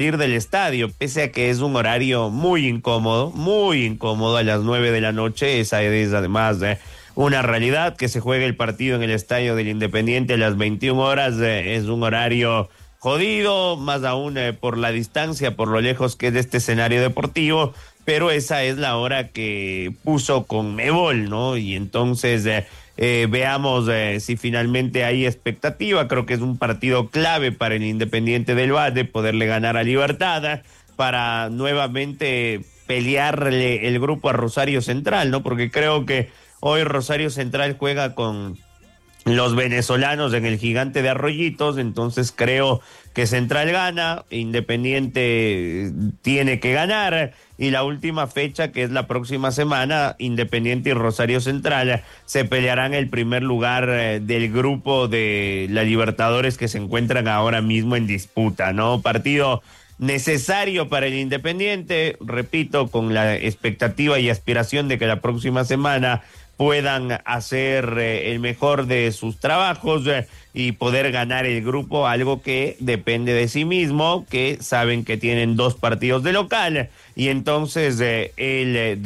salir del estadio, pese a que es un horario muy incómodo a las 9 de la noche. Esa es además una realidad, que se juegue el partido en el estadio del Independiente a las 21 horas, es un horario jodido, más aún por la distancia, por lo lejos que es de este escenario deportivo, pero esa es la hora que puso Conmebol, ¿no? Y entonces veamos si finalmente hay expectativa. Creo que es un partido clave para el Independiente del Valle, poderle ganar a Libertad, para nuevamente pelearle el grupo a Rosario Central, ¿no? Porque creo que hoy Rosario Central juega con los venezolanos en el Gigante de Arroyitos, entonces creo que Central gana, Independiente tiene que ganar, y la última fecha, que es la próxima semana, Independiente y Rosario Central se pelearán el primer lugar del grupo de la Libertadores, que se encuentran ahora mismo en disputa, ¿no? Partido necesario para el Independiente, repito, con la expectativa y aspiración de que la próxima semana puedan hacer el mejor de sus trabajos y poder ganar el grupo, algo que depende de sí mismo, que saben que tienen 2 partidos de local, y entonces el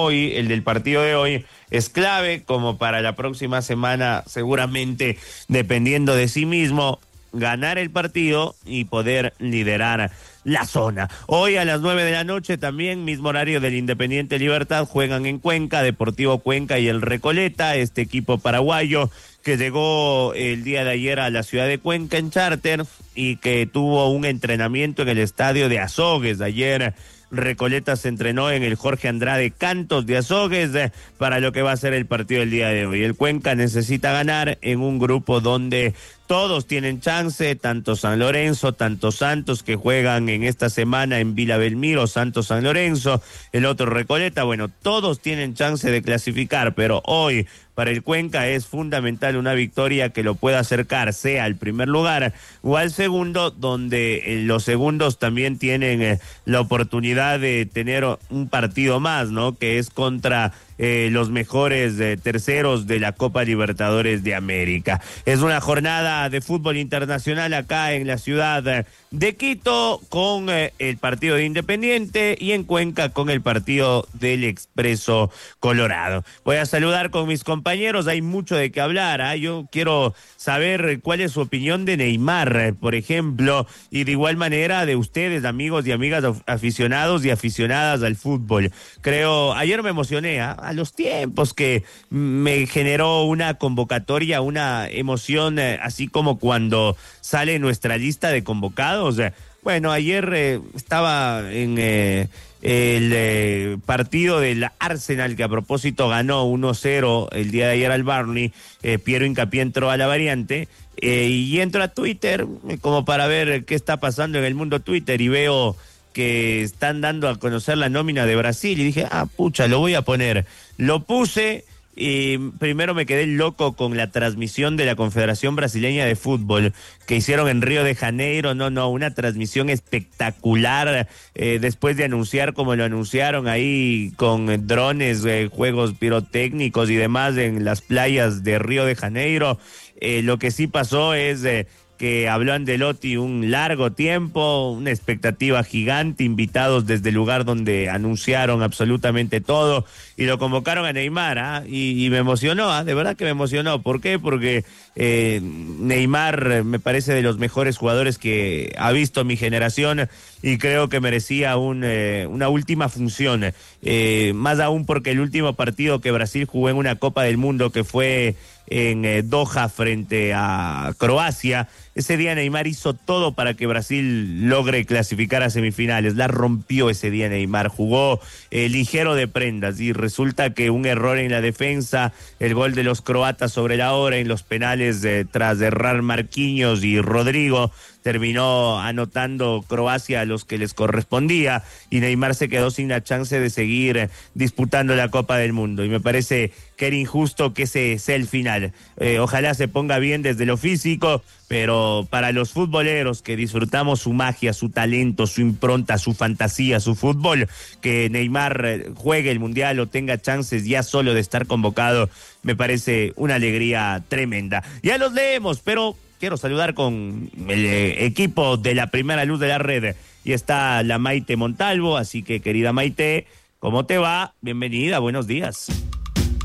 del partido de hoy es clave, como para la próxima semana, seguramente dependiendo de sí mismo, ganar el partido y poder liderar la zona. Hoy a las 9 de la noche también, mismo horario del Independiente Libertad, juegan en Cuenca, Deportivo Cuenca y el Recoleta, este equipo paraguayo que llegó el día de ayer a la ciudad de Cuenca en charter y que tuvo un entrenamiento en el estadio de Azogues. Ayer Recoleta se entrenó en el Jorge Andrade Cantos de Azogues para lo que va a ser el partido del día de hoy. El Cuenca necesita ganar en un grupo donde todos tienen chance, tanto San Lorenzo, tanto Santos, que juegan en esta semana en Vila Belmiro, Santos San Lorenzo, el otro Recoleta. Bueno, todos tienen chance de clasificar, pero hoy para el Cuenca es fundamental una victoria que lo pueda acercar, sea al primer lugar o al segundo, donde los segundos también tienen la oportunidad de tener un partido más, ¿no? Que es contra los mejores terceros de la Copa Libertadores de América. Es una jornada de fútbol internacional acá en la ciudad de Quito, con el partido de Independiente, y en Cuenca con el partido del Expreso Colorado. Voy a saludar con mis compañeros, hay mucho de qué hablar, ¿eh? Yo quiero saber cuál es su opinión de Neymar, por ejemplo, y de igual manera de ustedes, amigos y amigas aficionados y aficionadas al fútbol. Ayer me emocioné, a los tiempos que me generó una convocatoria, una emoción, así como cuando sale nuestra lista de convocados. Bueno, ayer estaba en el partido del Arsenal, que a propósito ganó 1-0 el día de ayer al Burnley. Piero Hincapié entró a la variante y entro a Twitter como para ver qué está pasando en el mundo Twitter, y veo que están dando a conocer la nómina de Brasil, y dije, pucha, lo voy a poner. Lo puse, y primero me quedé loco con la transmisión de la Confederación Brasileña de Fútbol que hicieron en Río de Janeiro. Una transmisión espectacular, después de anunciar como lo anunciaron ahí con drones, juegos pirotécnicos y demás en las playas de Río de Janeiro. Lo que sí pasó es que habló Ancelotti un largo tiempo, una expectativa gigante, invitados desde el lugar donde anunciaron absolutamente todo, y lo convocaron a Neymar, y me emocionó, de verdad que me emocionó. ¿Por qué? Porque Neymar me parece de los mejores jugadores que ha visto mi generación, y creo que merecía una última función, más aún porque el último partido que Brasil jugó en una Copa del Mundo, que fue en Doha frente a Croacia, ese día Neymar hizo todo para que Brasil logre clasificar a semifinales. La rompió ese día Neymar, jugó ligero de prendas, y resulta que un error en la defensa, el gol de los croatas sobre la hora, en los penales tras errar Marquinhos y Rodrigo, terminó anotando Croacia a los que les correspondía, y Neymar se quedó sin la chance de seguir disputando la Copa del Mundo, y me parece que era injusto que ese sea el final. Ojalá se ponga bien desde lo físico, pero para los futboleros que disfrutamos su magia, su talento, su impronta, su fantasía, su fútbol, que Neymar juegue el Mundial o tenga chances ya solo de estar convocado, me parece una alegría tremenda. Ya los leemos, pero quiero saludar con el equipo de la Primera Luz de la Red y está la Maite Montalvo, así que querida Maite, ¿cómo te va? Bienvenida, buenos días.